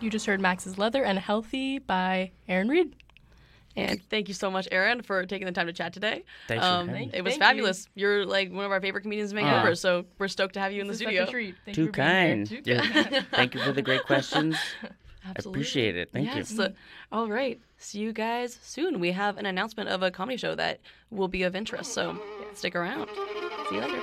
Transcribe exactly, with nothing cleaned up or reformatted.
You just heard Max's Leather and Healthy by Aaron Reed. And thank you so much, Aaron, for taking the time to chat today. Thanks for um, having me. It was Thank fabulous. You. You're like one of our favorite comedians in Vancouver, Aw. so we're stoked to have you in the This is studio. such a treat. Thank Too you for being kind. here. Yeah. Thank you for the great questions. I Absolutely. appreciate it. Thank yes. you. All right. See you guys soon. We have an announcement of a comedy show that will be of interest, so stick around. See you later.